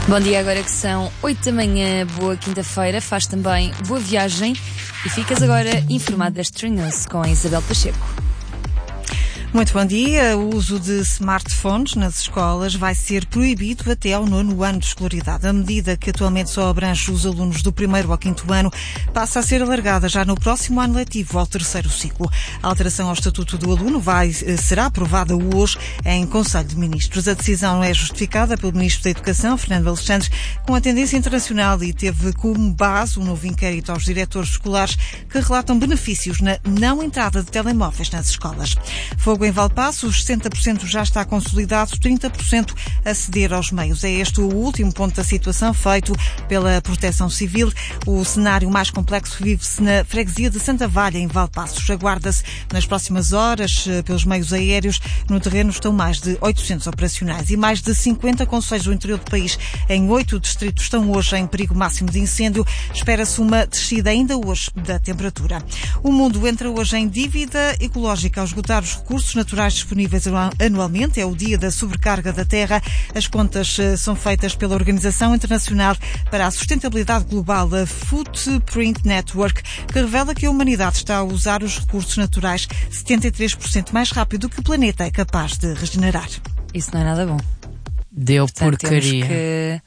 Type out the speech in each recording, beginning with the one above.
Bom dia, agora que são 8 da manhã, boa quinta-feira, faz também boa viagem e ficas agora informado das String News com a Isabel Pacheco. Muito bom dia. O uso de smartphones nas escolas vai ser proibido até ao 9º ano de escolaridade. A medida, que atualmente só abrange os alunos do 1º ao 5º ano, passa a ser alargada já no próximo ano letivo ao 3º ciclo. A alteração ao Estatuto do Aluno será aprovada hoje em Conselho de Ministros. A decisão é justificada pelo Ministro da Educação, Fernando Alexandre, com a tendência internacional e teve como base um novo inquérito aos diretores escolares que relatam benefícios na não entrada de telemóveis nas escolas. Fogo em Valpaços, 60% já está consolidado, 30% a ceder aos meios. É este o último ponto da situação feito pela Proteção Civil. O cenário mais complexo vive-se na freguesia de Santa Valha, em Valpaços. Aguarda-se nas próximas horas pelos meios aéreos. No terreno estão mais de 800 operacionais e mais de 50 concelhos do interior do país. Em 8 distritos estão hoje em perigo máximo de incêndio. Espera-se uma descida ainda hoje da temperatura. O mundo entra hoje em dívida ecológica ao esgotar os recursos naturais disponíveis anualmente. É o dia da sobrecarga da Terra. As contas são feitas pela Organização Internacional para a Sustentabilidade Global, a Footprint Network, que revela que a humanidade está a usar os recursos naturais 73% mais rápido do que o planeta é capaz de regenerar. Isso não é nada bom. Deu Portanto, porcaria.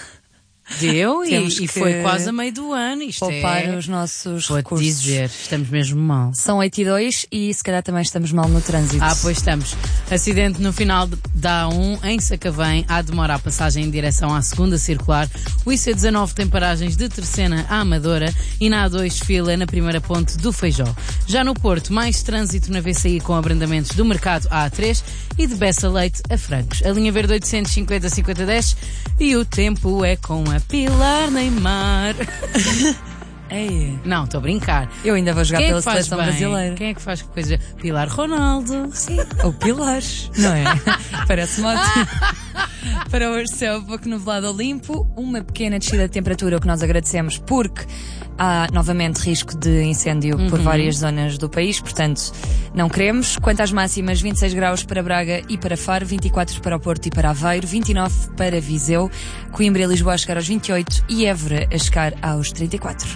Deu e foi quase a meio do ano. Isto poupar os nossos Vou-te recursos. dizer, estamos mesmo mal. São 8h02 e se calhar também estamos mal no trânsito. Pois estamos. Acidente no final da A1 em Sacavém. Há demora a passagem em direção à segunda circular. O IC19 tem paragens de Terceira à Amadora e na A2 fila na primeira ponte do Feijó. Já no Porto, mais trânsito na VCI com abrandamentos do Mercado à A3 e de Bessa Leite a Francos. A linha verde 850-5010 e o tempo é com a Pilar Neymar. Ei, Não, estou a brincar. eu ainda vou jogar Quem é pela que faz seleção bem? brasileira. Quem é que faz coisa? Pilar Ronaldo. Sim, ou Pilares, não é? Parece-me ótimo. Para hoje, céu pouco nublado ou limpo, uma pequena descida de temperatura, o que nós agradecemos, porque há novamente risco de incêndio por várias zonas do país, portanto não queremos. Quanto às máximas, 26 graus para Braga e para Faro, 24 para o Porto e para Aveiro, 29 para Viseu, Coimbra e Lisboa a chegar aos 28 e Évora a chegar aos 34.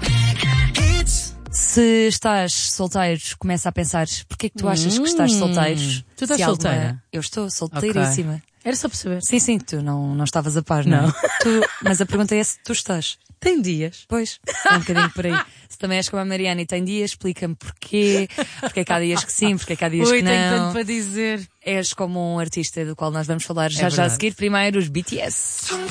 Se estás solteiro, começa a pensar, porque é que tu achas que estás solteiro? Tu estás Se solteira? Eu estou solteiríssima. Ok. Era só para saber. Sim, tu não estavas a par, não é? Não. Mas a pergunta é se tu estás. Tem dias. Pois, é um bocadinho por aí. Se também és como a Mariana e tem dias, explica-me porquê. Porque é que há dias que sim, porque é que há dias que não. Tenho tanto para dizer. És como um artista do qual nós vamos falar já a verdade. seguir. Primeiro, os BTS.